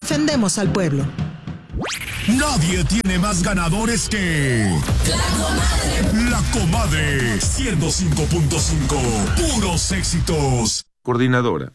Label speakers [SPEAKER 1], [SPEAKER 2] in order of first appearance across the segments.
[SPEAKER 1] Defendemos al pueblo.
[SPEAKER 2] Nadie tiene más ganadores que... La Comadre 105.5. Puros éxitos.
[SPEAKER 3] Coordinadora.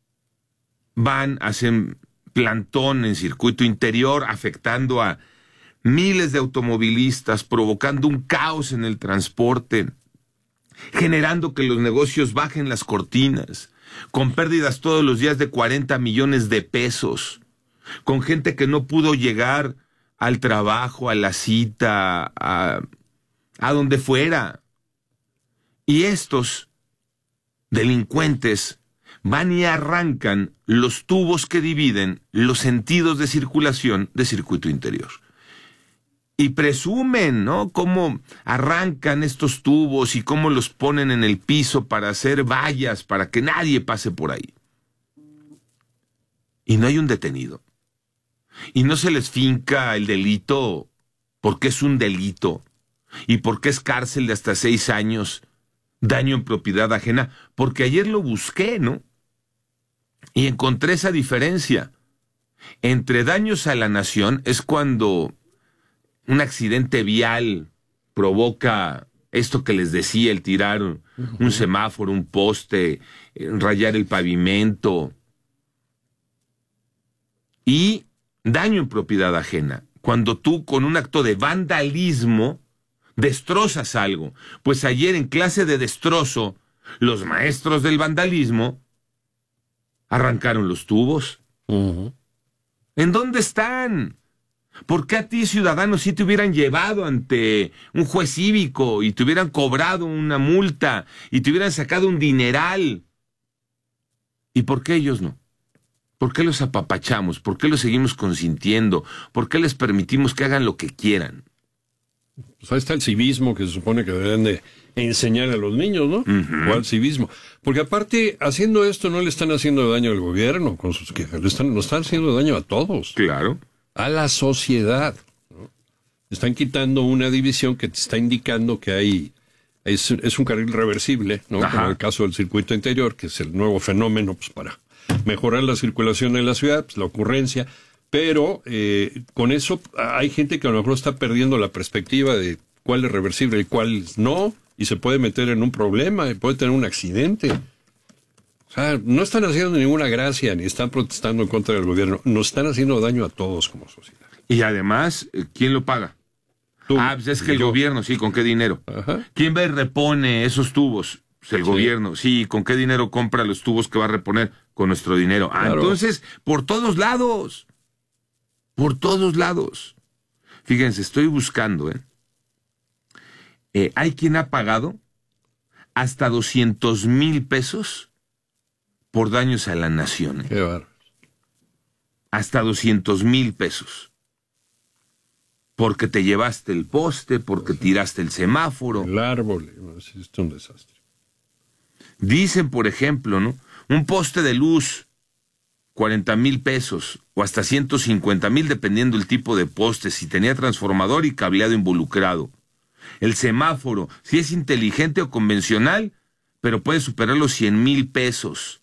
[SPEAKER 3] Hacen plantón en circuito interior, afectando a miles de automovilistas, provocando un caos en el transporte, generando que los negocios bajen las cortinas, con pérdidas todos los días de 40 millones de pesos, con gente que no pudo llegar al trabajo, a la cita, a donde fuera. Y estos delincuentes van y arrancan los tubos que dividen los sentidos de circulación de circuito interior. Y presumen, ¿no?, cómo arrancan estos tubos y cómo los ponen en el piso para hacer vallas, para que nadie pase por ahí. Y no hay un detenido. Y no se les finca el delito porque es un delito. Y porque es cárcel de hasta 6 años, daño en propiedad ajena. Porque ayer lo busqué, ¿no? Y encontré esa diferencia. Entre daños a la nación es cuando un accidente vial provoca esto que les decía, el tirar un semáforo, un poste, rayar el pavimento. Y daño en propiedad ajena, cuando tú con un acto de vandalismo destrozas algo. Pues ayer en clase de destrozo, los maestros del vandalismo arrancaron los tubos. ¿En dónde están? ¿Por qué a ti, ciudadano, si te hubieran llevado ante un juez cívico y te hubieran cobrado una multa y te hubieran sacado un dineral? ¿Y por qué ellos no? ¿Por qué los apapachamos? ¿Por qué los seguimos consintiendo? ¿Por qué les permitimos que hagan lo que quieran?
[SPEAKER 4] Pues ahí está el civismo que se supone que deberían de enseñar a los niños, ¿no? ¿Cuál civismo? Porque aparte, haciendo esto no le están haciendo daño al gobierno con sus quejas, nos están haciendo daño a todos.
[SPEAKER 3] Claro.
[SPEAKER 4] A la sociedad, ¿no? Están quitando una división que te está indicando que es un carril reversible, ¿no?
[SPEAKER 3] Ajá.
[SPEAKER 4] Como el caso del circuito interior, que es el nuevo fenómeno pues para mejorar la circulación en la ciudad, pues la ocurrencia, pero con eso hay gente que a lo mejor está perdiendo la perspectiva de cuál es reversible y cuál no, y se puede meter en un problema, y puede tener un accidente. O sea, no están haciendo ninguna gracia, ni están protestando en contra del gobierno, nos están haciendo daño a todos como sociedad.
[SPEAKER 3] Y además, ¿quién lo paga?
[SPEAKER 4] Tú,
[SPEAKER 3] pues es que el gobierno, sí, ¿con qué dinero?
[SPEAKER 4] Ajá.
[SPEAKER 3] ¿Quién va y repone esos tubos? Pues el gobierno, sí, ¿con qué dinero compra los tubos que va a reponer? Con nuestro dinero.
[SPEAKER 4] Claro.
[SPEAKER 3] Entonces, por todos lados. Por todos lados. Fíjense, estoy buscando, hay quien ha pagado hasta 200,000 pesos por daños a la nación.
[SPEAKER 4] Qué bárbaro.
[SPEAKER 3] Hasta 200,000 pesos. Porque te llevaste el poste, porque tiraste el semáforo.
[SPEAKER 4] El árbol, no, es un desastre.
[SPEAKER 3] Dicen, por ejemplo, ¿no?, un poste de luz, 40,000 pesos, o hasta 150,000, dependiendo el tipo de poste, si tenía transformador y cableado involucrado. El semáforo, si es inteligente o convencional, pero puede superar los 100,000 pesos.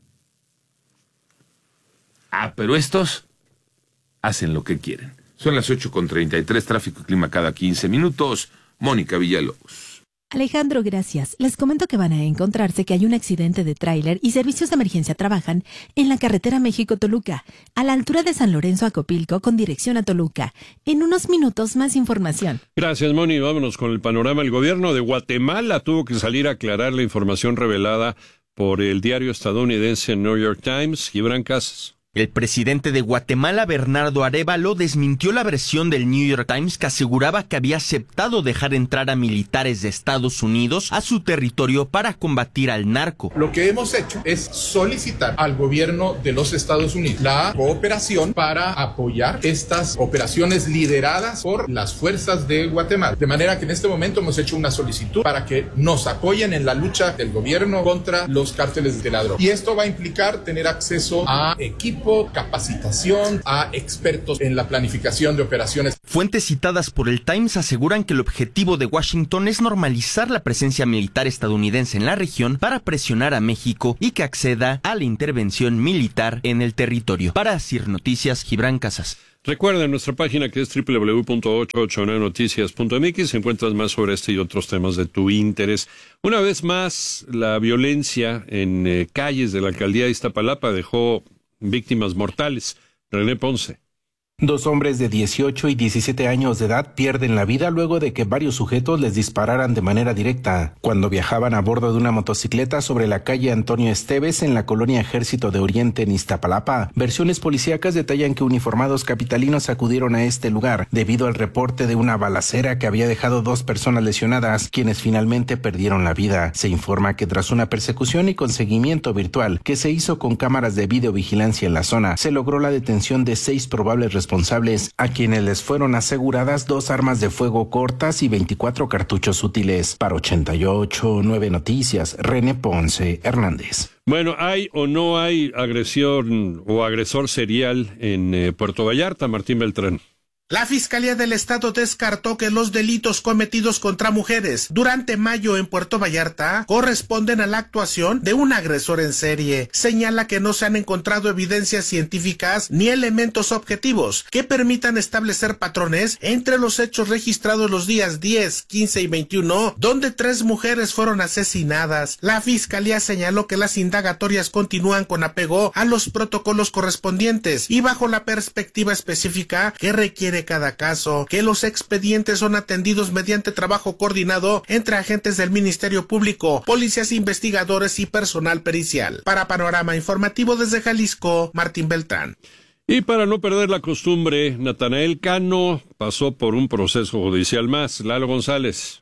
[SPEAKER 3] Pero estos hacen lo que quieren. Son las 8:33, tráfico y clima cada 15 minutos. Mónica Villalobos.
[SPEAKER 5] Alejandro, gracias. Les comento que van a encontrarse que hay un accidente de tráiler y servicios de emergencia trabajan en la carretera México-Toluca, a la altura de San Lorenzo Acopilco, con dirección a Toluca. En unos minutos, más información.
[SPEAKER 4] Gracias, Moni. Vámonos con el panorama. El gobierno de Guatemala tuvo que salir a aclarar la información revelada por el diario estadounidense New York Times. Gibran Casas.
[SPEAKER 6] El presidente de Guatemala, Bernardo Arévalo, desmintió la versión del New York Times que aseguraba que había aceptado dejar entrar a militares de Estados Unidos a su territorio para combatir al narco.
[SPEAKER 7] Lo que hemos hecho es solicitar al gobierno de los Estados Unidos la cooperación para apoyar estas operaciones lideradas por las fuerzas de Guatemala. De manera que en este momento hemos hecho una solicitud para que nos apoyen en la lucha del gobierno contra los cárteles de la droga. Y esto va a implicar tener acceso a equipo equipo, capacitación a expertos en la planificación de operaciones.
[SPEAKER 6] Fuentes citadas por el Times aseguran que el objetivo de Washington es normalizar la presencia militar estadounidense en la región para presionar a México y que acceda a la intervención militar en el territorio. Para CIR Noticias, Gibran Casas.
[SPEAKER 4] Recuerda nuestra página que es www.889noticias.mx. Encuentras más sobre este y otros temas de tu interés. Una vez más, la violencia en calles de la alcaldía de Iztapalapa dejó víctimas mortales. René Ponce.
[SPEAKER 1] 2 hombres de 18 y 17 años de edad pierden la vida luego de que varios sujetos les dispararan de manera directa cuando viajaban a bordo de una motocicleta sobre la calle Antonio Esteves en la colonia Ejército de Oriente en Iztapalapa. Versiones policíacas detallan que uniformados capitalinos acudieron a este lugar debido al reporte de una balacera que había dejado 2 personas lesionadas, quienes finalmente perdieron la vida. Se informa que tras una persecución y con seguimiento virtual que se hizo con cámaras de videovigilancia en la zona, se logró la detención de 6 probables responsables, a quienes les fueron aseguradas 2 armas de fuego cortas y 24 cartuchos útiles. Para 88.9 Noticias, René Ponce Hernández.
[SPEAKER 4] Bueno, ¿hay o no hay agresión o agresor serial en Puerto Vallarta? Martín Beltrán.
[SPEAKER 8] La Fiscalía del Estado descartó que los delitos cometidos contra mujeres durante mayo en Puerto Vallarta corresponden a la actuación de un agresor en serie. Señala que no se han encontrado evidencias científicas ni elementos objetivos que permitan establecer patrones entre los hechos registrados los días 10, 15 y 21, donde 3 mujeres fueron asesinadas. La Fiscalía señaló que las indagatorias continúan con apego a los protocolos correspondientes y bajo la perspectiva específica que requiere cada caso, que los expedientes son atendidos mediante trabajo coordinado entre agentes del Ministerio Público, policías investigadores y personal pericial. Para Panorama Informativo desde Jalisco, Martín Beltrán.
[SPEAKER 4] Y para no perder la costumbre, Natanael Cano pasó por un proceso judicial más. Lalo González.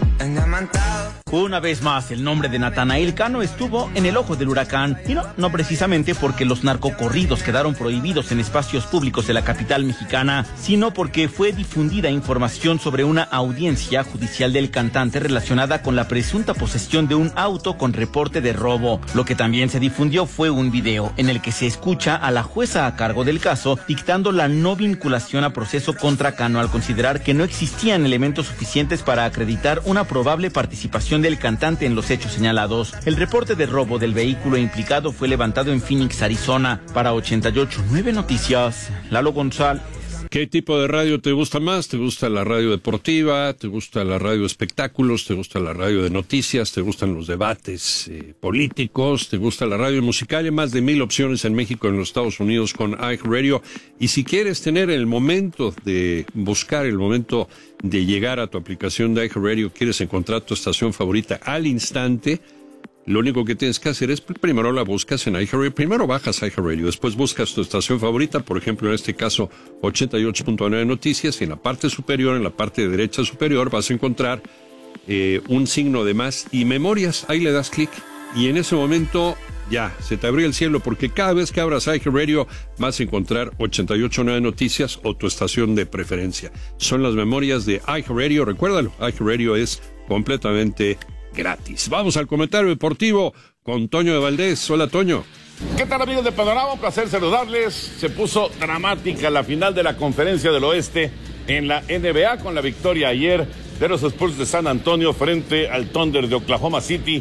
[SPEAKER 9] Una vez más, el nombre de Natanael Cano estuvo en el ojo del huracán, y no precisamente porque los narcocorridos quedaron prohibidos en espacios públicos de la capital mexicana, sino porque fue difundida información sobre una audiencia judicial del cantante relacionada con la presunta posesión de un auto con reporte de robo. Lo que también se difundió fue un video en el que se escucha a la jueza a cargo del caso dictando la no vinculación a proceso contra Cano al considerar que no existían elementos suficientes para acreditar una probable participación del cantante en los hechos señalados. El reporte de robo del vehículo implicado fue levantado en Phoenix, Arizona. Para 88.9 Noticias, Lalo González.
[SPEAKER 4] ¿Qué tipo de radio te gusta más? ¿Te gusta la radio deportiva? ¿Te gusta la radio de espectáculos? ¿Te gusta la radio de noticias? ¿Te gustan los debates políticos? ¿Te gusta la radio musical? Hay más de 1,000 opciones en México y en los Estados Unidos con iHeartRadio. Y si quieres tener el momento de buscar, el momento de llegar a tu aplicación de iHeartRadio, quieres encontrar tu estación favorita al instante, lo único que tienes que hacer es, primero la buscas en iHeartRadio, primero bajas iHeartRadio, después buscas tu estación favorita, por ejemplo, en este caso, 88.9 Noticias, y en la parte superior, en la parte derecha superior, vas a encontrar un signo de más y memorias. Ahí le das clic y en ese momento ya, se te abrió el cielo, porque cada vez que abras iHeartRadio vas a encontrar 88.9 Noticias o tu estación de preferencia. Son las memorias de iHeartRadio, recuérdalo, iHeartRadio es completamente gratis. Vamos al comentario deportivo con Toño de Valdés. Hola, Toño.
[SPEAKER 10] ¿Qué tal, amigos de Panorama? Un placer saludarles. Se puso dramática la final de la Conferencia del Oeste en la NBA con la victoria ayer de los Spurs de San Antonio frente al Thunder de Oklahoma City,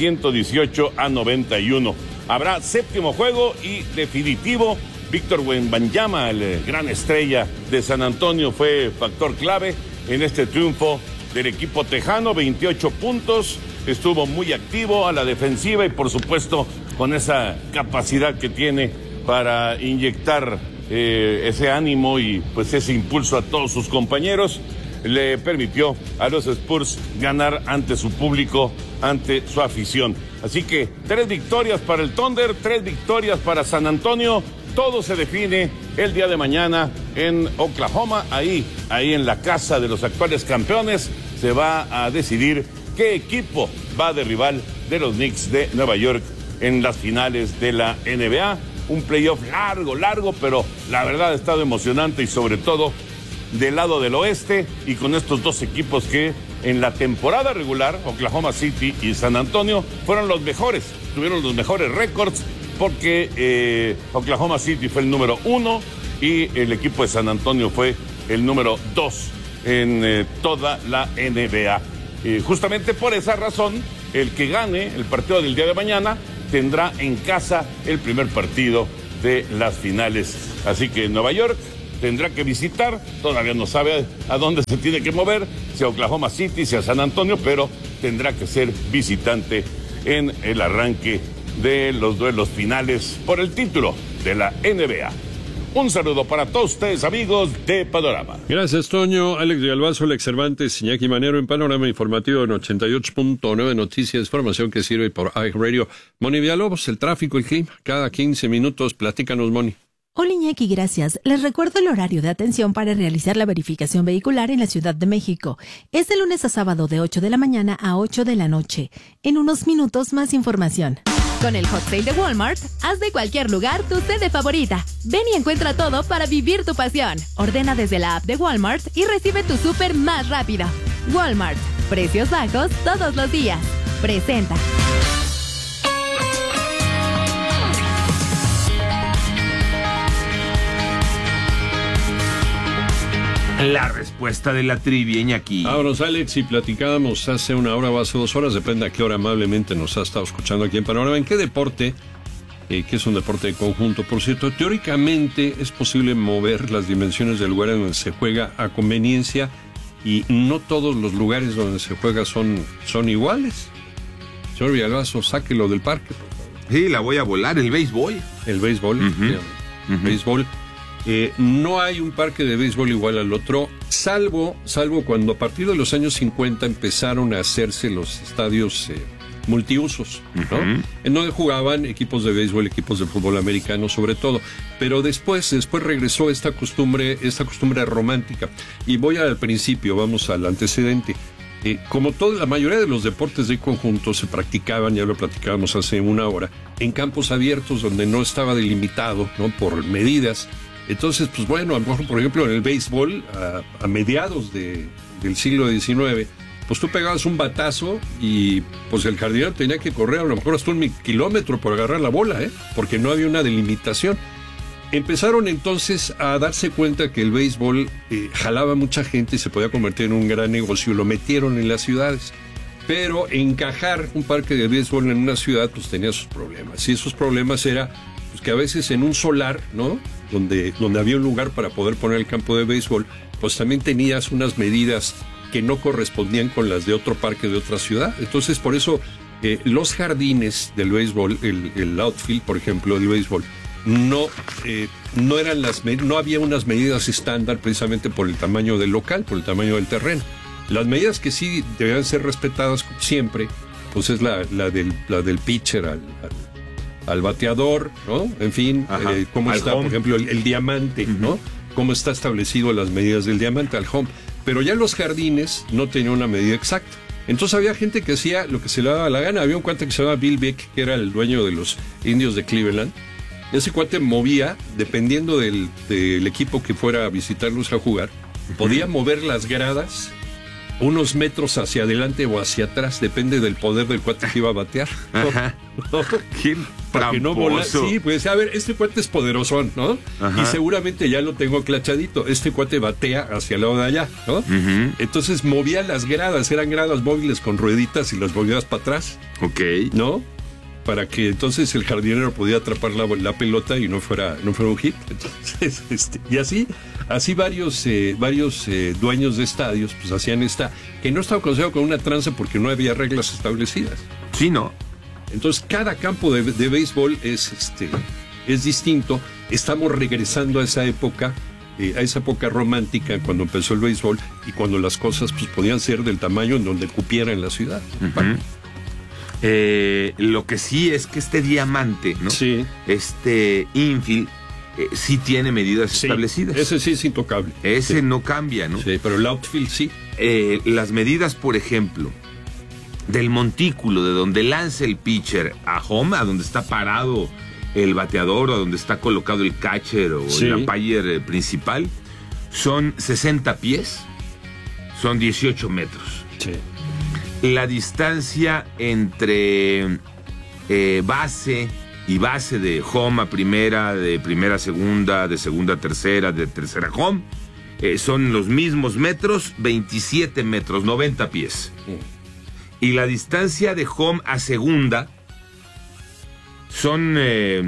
[SPEAKER 10] 118-91. Habrá 7º juego y definitivo. Víctor Wembanyama, el gran estrella de San Antonio, fue factor clave en este triunfo del equipo tejano. 28 puntos, estuvo muy activo a la defensiva y por supuesto con esa capacidad que tiene para inyectar ese ánimo y pues ese impulso a todos sus compañeros, le permitió a los Spurs ganar ante su público, ante su afición. Así que 3 victorias para el Thunder, 3 victorias para San Antonio. Todo se define el día de mañana en Oklahoma, ahí en la casa de los actuales campeones, se va a decidir qué equipo va de rival de los Knicks de Nueva York en las finales de la NBA. Un playoff largo, pero la verdad ha estado emocionante y sobre todo del lado del oeste y con estos 2 equipos que en la temporada regular, Oklahoma City y San Antonio, fueron los mejores, tuvieron los mejores récords porque Oklahoma City fue el número 1 y el equipo de San Antonio fue el número 2 en toda la NBA. Justamente por esa razón, el que gane el partido del día de mañana tendrá en casa el primer partido de las finales. Así que Nueva York tendrá que visitar, todavía no sabe a dónde se tiene que mover, si a Oklahoma City, si a San Antonio, pero tendrá que ser visitante en el arranque de los duelos finales por el título de la NBA. Un saludo para todos ustedes, amigos de Panorama.
[SPEAKER 4] Gracias, Toño. Alex Galvazo, Alex Cervantes, Iñaki Manero en Panorama Informativo en 88.9 Noticias, información que sirve por iHeartRadio. Moni Villalobos, el tráfico, el clima, cada 15 minutos. Platícanos, Moni.
[SPEAKER 5] Hola Iñaki, gracias. Les recuerdo el horario de atención para realizar la verificación vehicular en la Ciudad de México. Es de lunes a sábado de 8 de la mañana a 8 de la noche. En unos minutos más información.
[SPEAKER 11] Con el Hot Sale de Walmart, haz de cualquier lugar tu sede favorita. Ven y encuentra todo para vivir tu pasión. Ordena desde la app de Walmart y recibe tu súper más rápido. Walmart, precios bajos todos los días. Presenta.
[SPEAKER 3] La respuesta de la trivia, Iñaki.
[SPEAKER 4] Vámonos, Alex, y platicábamos hace una hora o hace 2 horas, depende a qué hora amablemente nos ha estado escuchando aquí en Panorama. ¿En qué deporte, que es un deporte de conjunto, por cierto, teóricamente es posible mover las dimensiones del lugar en donde se juega a conveniencia y no todos los lugares donde se juega son iguales? Señor Villalbazo, sáquelo del parque, por favor.
[SPEAKER 3] Sí, la voy a volar, el béisbol.
[SPEAKER 4] El béisbol, béisbol. No hay un parque de béisbol igual al otro, salvo cuando a partir de los años 50 empezaron a hacerse los estadios multiusos, ¿no? En donde jugaban equipos de béisbol, equipos de fútbol americano sobre todo, pero después regresó esta costumbre romántica. Y voy al principio, vamos al antecedente. Como la mayoría de los deportes de conjunto se practicaban, ya lo platicábamos hace una hora, en campos abiertos donde no estaba delimitado, ¿no?, por medidas. Entonces, pues bueno, a lo mejor, por ejemplo, en el béisbol, a mediados del siglo XIX, pues tú pegabas un batazo y pues el jardinero tenía que correr a lo mejor hasta 1 kilómetro por agarrar la bola, porque no había una delimitación. Empezaron entonces a darse cuenta que el béisbol jalaba mucha gente y se podía convertir en un gran negocio, lo metieron en las ciudades. Pero encajar un parque de béisbol en una ciudad pues tenía sus problemas, y esos problemas era pues que a veces en un solar, ¿no?, donde había un lugar para poder poner el campo de béisbol, pues también tenías unas medidas que no correspondían con las de otro parque de otra ciudad. Entonces, por eso los jardines del béisbol, el outfield, por ejemplo, del béisbol, no había unas medidas estándar precisamente por el tamaño del local, por el tamaño del terreno. Las medidas que sí debían ser respetadas siempre, pues es la del pitcher al bateador, ¿no? En fin, cómo está, por ejemplo, el diamante, ¿no? Cómo está establecido las medidas del diamante al home. Pero ya los jardines no tenían una medida exacta. Entonces había gente que hacía lo que se le daba la gana. Había un cuate que se llamaba Bill Beck, que era el dueño de los Indios de Cleveland. Ese cuate movía, dependiendo del equipo que fuera a visitarlos a jugar, podía mover las gradas unos metros hacia adelante o hacia atrás, depende del poder del cuate que iba a batear.
[SPEAKER 3] Ajá.
[SPEAKER 4] ¿No? Para que no volara. Sí, pues a ver, este cuate es poderosón, ¿no? Ajá. Y seguramente ya lo tengo clachadito. Este cuate batea hacia el lado de allá, ¿no? Entonces movía las gradas, eran gradas móviles con rueditas y las volvías para atrás.
[SPEAKER 3] Ok.
[SPEAKER 4] ¿No? Para que entonces el jardinero podía atrapar la pelota y no fuera un hit. Entonces, y así varios dueños de estadios pues hacían que no estaba considerado con una tranza porque no había reglas establecidas.
[SPEAKER 3] Sí, ¿no?
[SPEAKER 4] Entonces cada campo de béisbol es distinto. Estamos regresando a esa época romántica cuando empezó el béisbol y cuando las cosas pues podían ser del tamaño en donde cupiera en la ciudad.
[SPEAKER 3] Lo que sí es que este diamante, ¿no?
[SPEAKER 4] Sí.
[SPEAKER 3] Este infield sí tiene medidas establecidas.
[SPEAKER 4] Ese sí es intocable.
[SPEAKER 3] Ese no cambia, ¿no?
[SPEAKER 4] Sí, pero el outfield sí.
[SPEAKER 3] Las medidas, por ejemplo, del montículo de donde lanza el pitcher a home, a donde está parado el bateador o a donde está colocado el catcher o el umpire principal, son 60 pies, son 18 metros.
[SPEAKER 4] Sí.
[SPEAKER 3] La distancia entre base y base de home a primera, de primera a segunda, de segunda a tercera, de tercera a home, son los mismos metros, 27 metros, 90 pies. Y la distancia de home a segunda son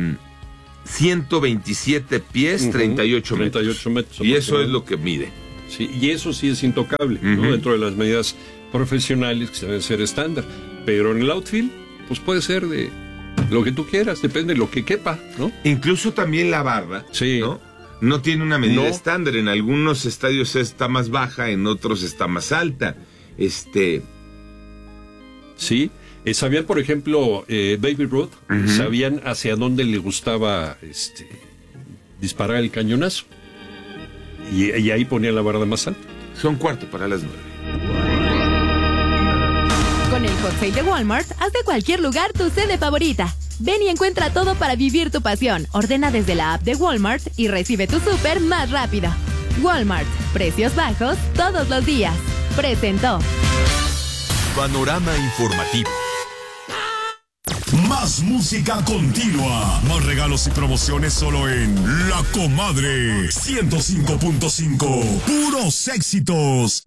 [SPEAKER 3] 127 pies, 38 metros.
[SPEAKER 4] 38 metros.
[SPEAKER 3] Y eso es lo que mide.
[SPEAKER 4] Sí, y eso sí es intocable, ¿no? Dentro de las medidas profesionales que deben ser estándar. Pero en el outfield, pues puede ser de lo que tú quieras, depende de lo que quepa, ¿no? Incluso también la barra,
[SPEAKER 3] sí, no tiene una medida estándar. En algunos estadios está más baja, en otros está más alta.
[SPEAKER 4] Sí, sabían, por ejemplo, Baby Ruth, sabían hacia dónde le gustaba disparar el cañonazo. Y ahí ponía la barra más alta.
[SPEAKER 3] Son 8:45.
[SPEAKER 11] Con el Hot Sale de Walmart, haz de cualquier lugar tu sede favorita. Ven y encuentra todo para vivir tu pasión. Ordena desde la app de Walmart y recibe tu súper más rápido. Walmart, precios bajos todos los días. Presentó.
[SPEAKER 2] Panorama informativo. Más música continua. Más regalos y promociones solo en La Comadre 105.5. Puros éxitos.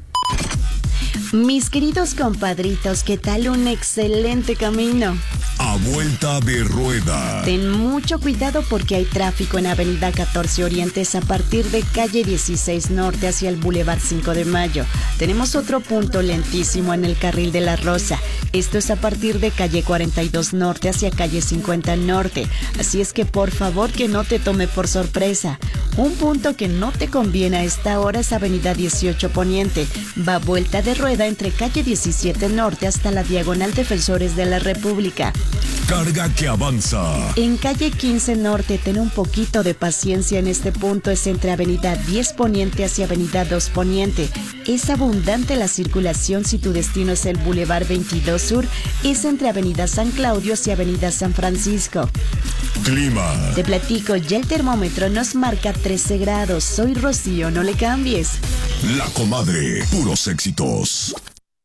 [SPEAKER 12] Mis queridos compadritos, ¿qué tal un excelente camino?
[SPEAKER 2] A vuelta de rueda.
[SPEAKER 12] Ten mucho cuidado porque hay tráfico en Avenida 14 Orientes a partir de calle 16 Norte hacia el Boulevard 5 de Mayo. Tenemos otro punto lentísimo en el carril de la Rosa. Esto es a partir de calle 42 Norte hacia calle 50 Norte. Así es que por favor que no te tome por sorpresa. Un punto que no te conviene a esta hora es Avenida 18 Poniente. Va vuelta de rueda entre calle 17 Norte hasta la Diagonal Defensores de la República.
[SPEAKER 2] Carga que avanza.
[SPEAKER 12] En calle 15 Norte, ten un poquito de paciencia en este punto. Es entre Avenida 10 Poniente hacia Avenida 2 Poniente. Es abundante la circulación si tu destino es el Boulevard 22 Sur. Es entre Avenida San Claudio hacia Avenida San Francisco.
[SPEAKER 2] Clima.
[SPEAKER 12] Te platico, ya el termómetro nos marca 13 grados. Soy Rocío, no le cambies.
[SPEAKER 2] La Comadre, puros éxitos.